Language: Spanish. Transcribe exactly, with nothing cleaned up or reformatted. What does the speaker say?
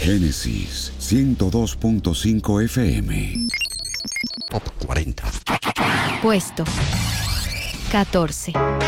Génesis ciento dos punto cinco F M. Top cuarenta. Puesto catorce.